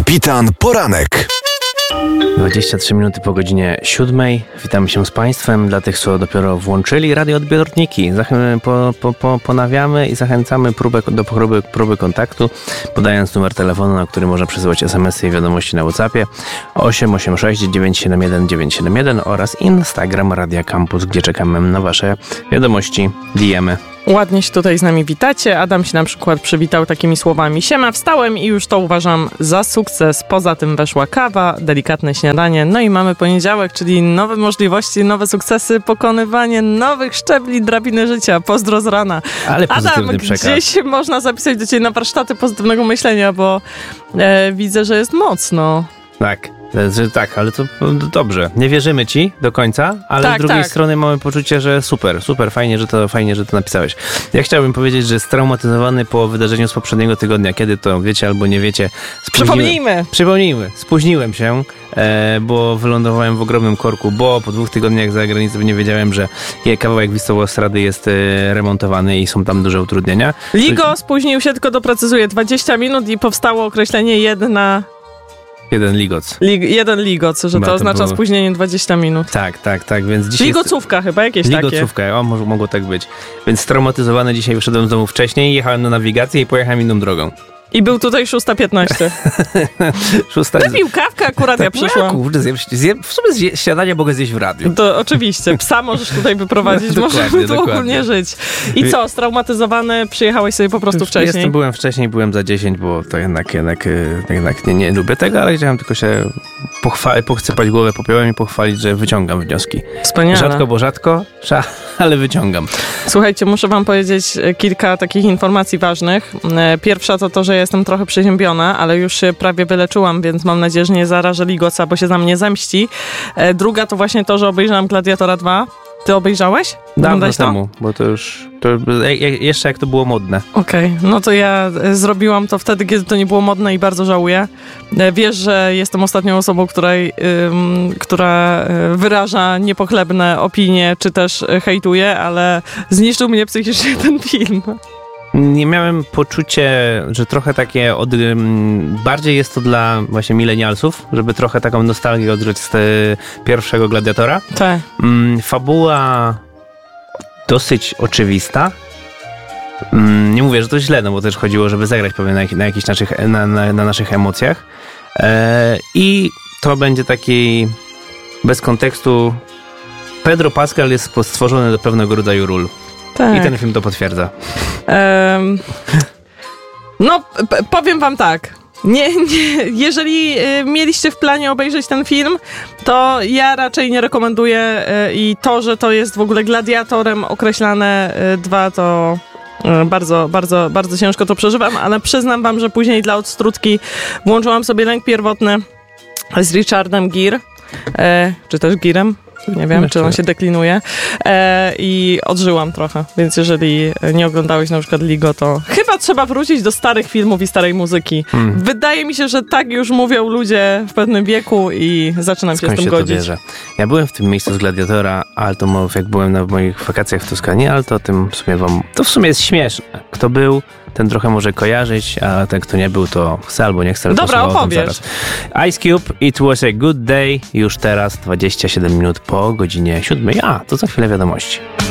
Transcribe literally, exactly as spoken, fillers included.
Kapitan Poranek. dwadzieścia trzy minuty po godzinie siódmej. Witamy się z Państwem. Dla tych, co dopiero włączyli radioodbiorniki, Zach- po, po, po, ponawiamy i zachęcamy próbę, do próby, próby kontaktu, podając numer telefonu, na który można przesyłać es em esy i wiadomości na WhatsAppie osiem osiem sześć dziewięć siedem jeden dziewięć siedem jeden oraz Instagram Radia Campus, gdzie czekamy na Wasze wiadomości, D M y. Ładnie się tutaj z nami witacie. Adam się na przykład przywitał takimi słowami: siema, wstałem i już to uważam za sukces. Poza tym weszła kawa, delikatne śniadanie. No i mamy poniedziałek, czyli nowe możliwości, nowe sukcesy, pokonywanie nowych szczebli drabiny życia. Pozdro z rana. Ale pozytywny Adam, przekaz. gdzieś można zapisać do ciebie na warsztaty pozytywnego myślenia, bo e, widzę, że jest mocno. Tak. Tak, ale to dobrze. Nie wierzymy ci do końca, ale tak, z drugiej tak. strony mamy poczucie, że super, super, fajnie, że to fajnie, że to napisałeś. Ja chciałbym powiedzieć, że straumatyzowany po wydarzeniu z poprzedniego tygodnia, kiedy to wiecie albo nie wiecie. Przypomnijmy. Przypomnijmy. Spóźniłem się, e, bo wylądowałem w ogromnym korku, bo po dwóch tygodniach za granicą nie wiedziałem, że kawałek Wisłostrady jest e, remontowany i są tam duże utrudnienia. Ligo spóźnił się, tylko doprecyzuję, dwadzieścia minut i powstało określenie jedna... Jeden ligoc. Lig, jeden ligoc, że to, to oznacza było... spóźnienie dwadzieścia minut. Tak, tak, tak, więc dzisiaj... Ligocówka jest... chyba, jakieś takie. Ligocówka, o, może, mogło tak być. Więc straumatyzowany dzisiaj wyszedłem z domu wcześniej, jechałem na nawigację i pojechałem inną drogą. I był tutaj szósta piętnaście. Szósta... Wypił kawkę, akurat tak, ja przyszłam. Ja, kurde, zjem, zjem, w sumie zje, śniadania mogę zjeść w radiu. To oczywiście, psa możesz tutaj wyprowadzić, no, możemy tu ogólnie żyć. I co, straumatyzowany, przyjechałeś sobie po prostu wcześniej? Jestem, byłem wcześniej, byłem za dziesięć, bo to jednak, jednak, jednak nie, nie lubię tego, ale chciałem tylko się pochwalić, pochcypać głowę popiołem i pochwalić, że wyciągam wnioski. Wspaniale. Rzadko, bo rzadko, ale wyciągam. Słuchajcie, muszę wam powiedzieć kilka takich informacji ważnych. Pierwsza to to, że jestem trochę przeziębiona, ale już się prawie wyleczyłam, więc mam nadzieję, że nie zarażę Ligoca, bo się za mnie zemści. Druga to właśnie to, że obejrzałam Gladiatora dwa. Ty obejrzałeś? Dawno temu, bo to już, to jeszcze jak to było modne. Okej, okay. No to ja zrobiłam to wtedy, kiedy to nie było modne i bardzo żałuję. Wiesz, że jestem ostatnią osobą, której, ym, która wyraża niepochlebne opinie, czy też hejtuje, ale zniszczył mnie psychicznie ten film. Nie miałem poczucie, że trochę takie od, bardziej jest to dla właśnie milenialsów, żeby trochę taką nostalgię odżyć z te pierwszego Gladiatora. Tak. Fabuła dosyć oczywista. Nie mówię, że to źle, no bo też chodziło, żeby zagrać pewnie na, na jakichś naszych, na, na, na naszych emocjach. I to będzie taki bez kontekstu. Pedro Pascal jest stworzony do pewnego rodzaju ról. Tak. I ten film to potwierdza. Um, no, p- powiem wam tak. Nie, nie, jeżeli y, mieliście w planie obejrzeć ten film, to ja raczej nie rekomenduję y, i to, że to jest w ogóle Gladiatorem określane y, dwa, to y, bardzo, bardzo, bardzo ciężko to przeżywam, ale przyznam wam, że później dla odstrutki włączyłam sobie Lęk Pierwotny z Richardem Gere, y, czy też Girem. Nie wiem, no, czy on się deklinuje. E, I odżyłam trochę. Więc jeżeli nie oglądałeś na przykład Ligo, to chyba trzeba wrócić do starych filmów i starej muzyki. Hmm. Wydaje mi się, że tak już mówią ludzie w pewnym wieku i zaczynam Skąd się z tym się godzić. To bierze? Ja byłem w tym miejscu z Gladiatora, ale to jak byłem na moich wakacjach w Toskanii, ale to o tym w sumie wam... To w sumie jest śmieszne. Kto był, ten trochę może kojarzyć, a ten, kto nie był, to chce albo nie chce. Dobra, opowiesz. Ice Cube, It Was a Good Day. Już teraz dwadzieścia siedem minut po godzinie siódmej. A, to za chwilę wiadomości.